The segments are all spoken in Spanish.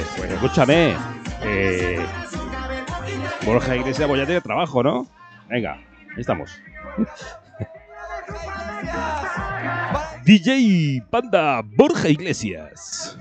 Pues escúchame. Borja Iglesias pues ya tiene trabajo, ¿no? Venga, ahí estamos. DJ Panda Borja Iglesias.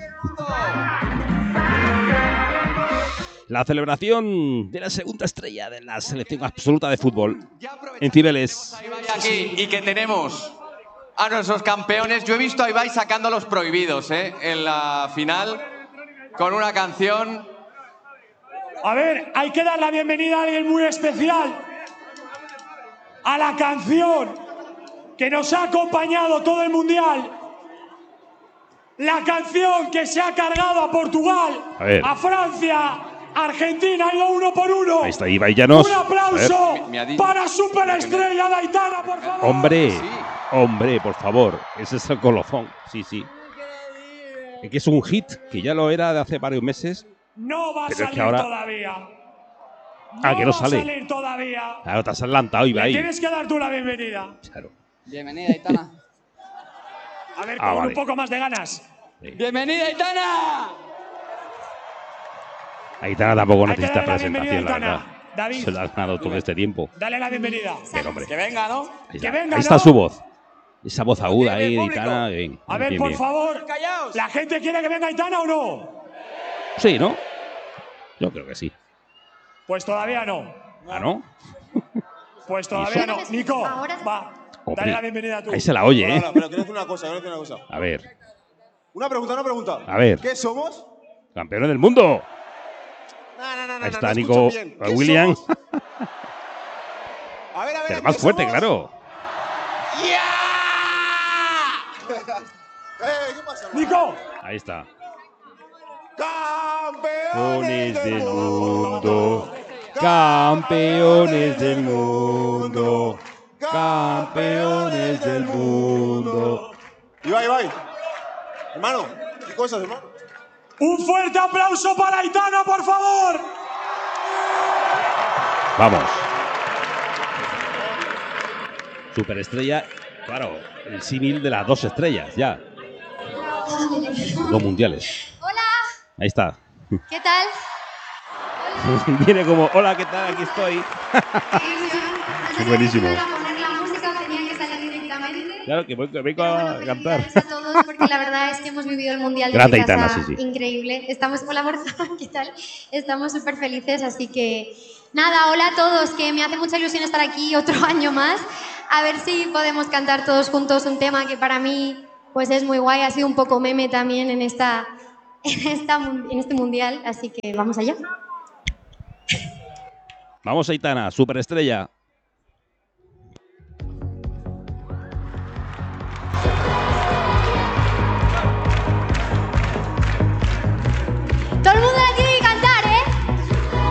La celebración de la segunda estrella de la selección absoluta de fútbol en Cibeles. Aquí, y que tenemos a nuestros campeones. Yo he visto a Ibai sacando a los prohibidos en la final con una canción. A ver, hay que dar la bienvenida a alguien muy especial. A la canción que nos ha acompañado todo el Mundial. La canción que se ha cargado a Portugal, a Francia, Argentina, ha ido 1 por 1. Ahí está Ibai Llanos. Un aplauso para Superestrella de Aitana, por favor. Hombre, por favor. Ese es el colofón. Sí. Es que es un hit, que ya lo era de hace varios meses. No va a salir todavía. Que no sale. Va a salir todavía. Claro, te has adelantado, Ibai. Tienes que dar tú la bienvenida. Claro. Bienvenida, Aitana. A ver, con un poco más de ganas. Sí. ¡Bienvenida, Aitana! Aitana tampoco necesita presentación, la verdad. David, se la ha ganado todo este tiempo. Dale la bienvenida. Pero, hombre. Que venga, ¿no? Ahí está su voz. Esa voz aguda ahí de Aitana. Bien, a ver, por favor, ¿la gente quiere que venga Aitana o no? Sí, ¿no? Yo creo que sí. Pues todavía no. ¿Ah, no? Pues todavía no. Nico, va. Hombre, dale la bienvenida tú. Ahí se la oye, ¿eh? Pero quiero decir una cosa, A ver. Una pregunta. A ver. ¿Qué somos? ¡Campeones del mundo! No, ahí está Nico William. A ver. Pero más fuerte, claro. ¿Qué pasa? Nico. Ahí está. ¡Campeones del mundo! ¡Campeones del mundo! ¡Campeones del mundo! Ibai. Hermano, ¿qué cosas, hermano? Un fuerte aplauso para Aitana, por favor. Vamos. Superestrella, claro, el símil de las 2 estrellas, ya. 2 mundiales. Hola. Ahí está. ¿Qué tal? Viene como, hola, ¿qué tal? Aquí estoy. Es buenísimo. Poner la música, tenía que salir directamente. Claro, que vengo a cantar. A todos, porque la verdad es que hemos vivido el Mundial de Grata una Aitana, casa sí. increíble. Estamos con la Borja, ¿qué tal? Estamos súper felices, así que nada, hola a todos, que me hace mucha ilusión estar aquí otro año más. A ver si podemos cantar todos juntos un tema que para mí pues es muy guay, ha sido un poco meme también en este Mundial, así que vamos allá. Vamos, Aitana, superestrella.